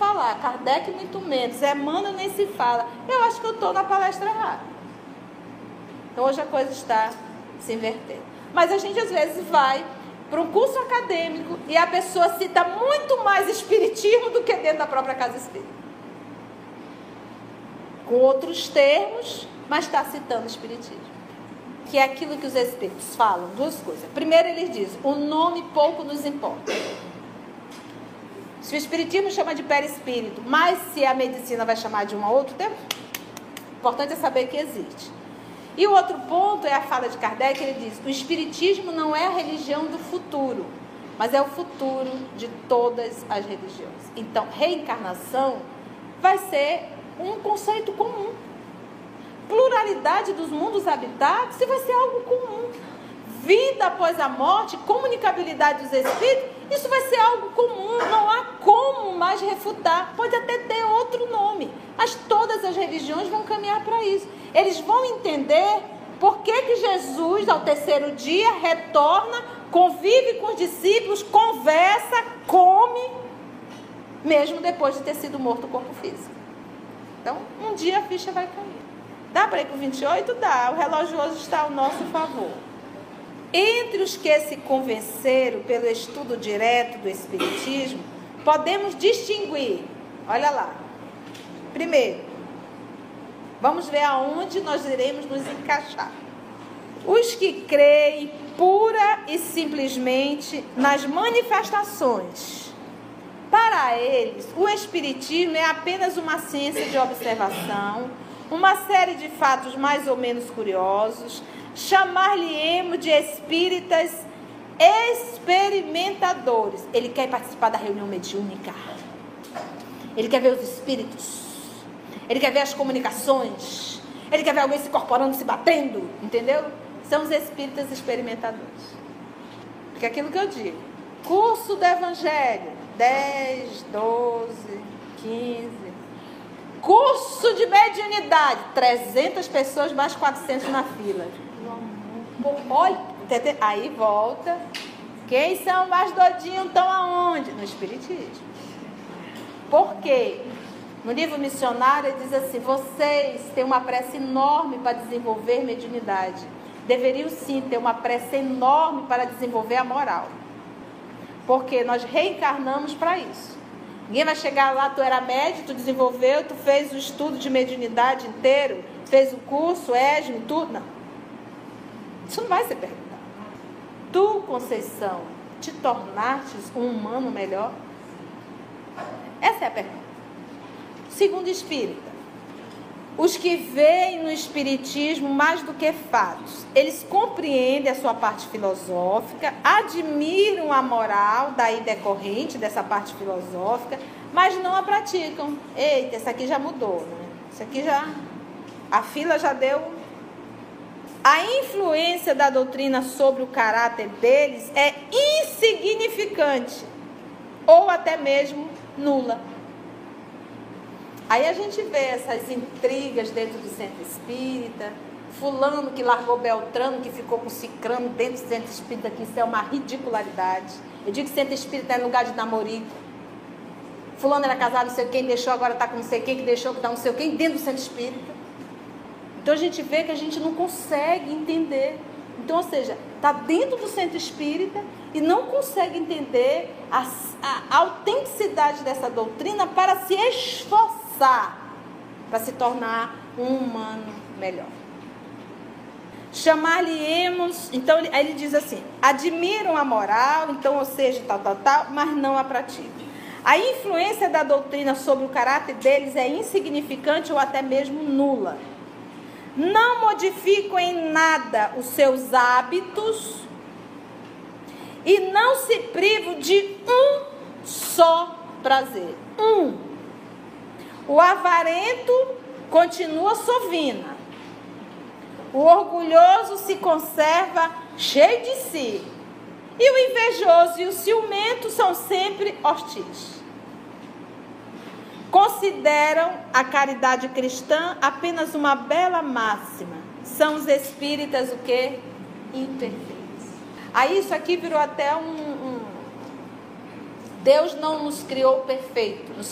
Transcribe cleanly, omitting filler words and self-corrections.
falar, Kardec muito menos, Emmanuel nem se fala, eu acho que eu estou na palestra errada. Então hoje a coisa está se invertendo. Mas a gente às vezes vai para um curso acadêmico e a pessoa cita muito mais espiritismo do que dentro da própria casa espírita. Com outros termos, mas está citando espiritismo. Que é aquilo que os espíritos falam, duas coisas. Primeiro eles dizem, o nome pouco nos importa. Se o espiritismo chama de perispírito, mas se a medicina vai chamar de um outro termo, o importante é saber que existe. E o outro ponto é a fala de Kardec, ele diz, o espiritismo não é a religião do futuro, mas é o futuro de todas as religiões. Então, reencarnação vai ser um conceito comum. Pluralidade dos mundos habitados vai ser algo comum. Vida após a morte, comunicabilidade dos espíritos, isso vai ser algo comum, não há como mais refutar. Pode até ter outro nome, mas todas as religiões vão caminhar para isso. Eles vão entender por que Jesus, ao terceiro dia, retorna, convive com os discípulos, conversa, come, mesmo depois de ter sido morto o corpo físico. Então, um dia a ficha vai cair. Dá para ir para o 28? Dá. O relógio hoje está ao nosso favor. Entre os que se convenceram pelo estudo direto do Espiritismo, podemos distinguir, olha lá. Primeiro, vamos ver aonde nós iremos nos encaixar. Os que creem pura e simplesmente nas manifestações. Para eles, o Espiritismo é apenas uma ciência de observação, uma série de fatos mais ou menos curiosos. Chamar-lhe-emos de espíritas experimentadores. Ele quer participar da reunião mediúnica. Ele quer ver os espíritos. Ele quer ver as comunicações. Ele quer ver alguém se incorporando, se batendo. Entendeu? São os espíritas experimentadores. Porque é aquilo que eu digo. Curso do Evangelho. 10, 12, 15. Curso de mediunidade. 300 pessoas, mais 400 na fila. Olha, aí volta. Quem são mais doidinhos estão aonde? No Espiritismo. Por quê? No livro missionário ele diz assim, vocês têm uma pressa enorme para desenvolver mediunidade. Deveriam sim ter uma pressa enorme para desenvolver a moral. Porque nós reencarnamos para isso. Ninguém vai chegar lá, tu era médium, tu desenvolveu, tu fez o estudo de mediunidade inteiro, fez o curso, ESME, tudo. Não. Isso não vai ser perguntado. Tu, Conceição, te tornastes um humano melhor? Essa é a pergunta. Segundo espírita, os que veem no espiritismo mais do que fatos, eles compreendem a sua parte filosófica, admiram a moral daí decorrente dessa parte filosófica, mas não a praticam. Eita, essa aqui já mudou, né? Isso aqui já... A fila já deu... A influência da doutrina sobre o caráter deles é insignificante ou até mesmo nula. Aí a gente vê essas intrigas dentro do centro espírita, fulano que largou Beltrano, que ficou com Cicrano dentro do centro espírita, que isso é uma ridicularidade. Eu digo que centro espírita é lugar de namorico. Fulano era casado, não sei quem, deixou, agora está com não sei quem, que deixou, que está não sei quem, dentro do centro espírita. Então a gente vê que a gente não consegue entender. Então, ou seja, está dentro do centro espírita e não consegue entender a autenticidade dessa doutrina para se esforçar, para se tornar um humano melhor. Chamar-lhe-emos, então aí ele diz assim, admiram a moral, então, ou seja, tal, mas não a praticam. A influência da doutrina sobre o caráter deles é insignificante ou até mesmo nula. Não modificam em nada os seus hábitos e não se privam de um só prazer. O avarento continua sovina. O orgulhoso se conserva cheio de si. E o invejoso e o ciumento são sempre hostis. Consideram a caridade cristã apenas uma bela máxima. São os espíritas o quê? Imperfeitos. Aí isso aqui virou até Deus não nos criou perfeito, nos